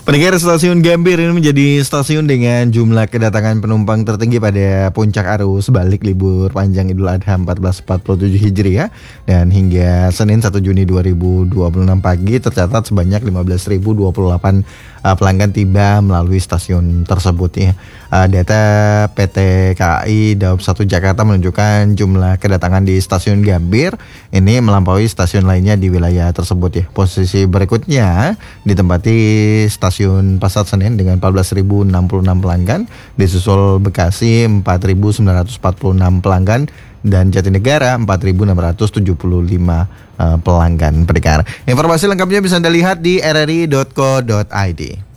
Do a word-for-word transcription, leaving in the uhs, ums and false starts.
Pendengar, stasiun Gambir ini menjadi stasiun dengan jumlah kedatangan penumpang tertinggi pada puncak arus balik libur panjang Idul Adha seribu empat ratus empat puluh tujuh Hijriah, dan hingga Senin satu Juni dua ribu dua puluh enam pagi tercatat sebanyak lima belas ribu dua puluh delapan uh, pelanggan tiba melalui stasiun tersebut ya. Uh, data P T K A I Daob satu Jakarta menunjukkan jumlah kedatangan di stasiun Gambir ini melampaui stasiun lainnya di wilayah tersebut ya. Posisi berikutnya ditempati stasiun Pasar Senen dengan empat belas ribu enam puluh enam pelanggan, disusul Bekasi empat ribu sembilan ratus empat puluh enam pelanggan, dan Jatinegara empat ribu enam ratus tujuh puluh lima uh, pelanggan. Pendengar, informasi lengkapnya bisa Anda lihat di r r i dot co dot i d.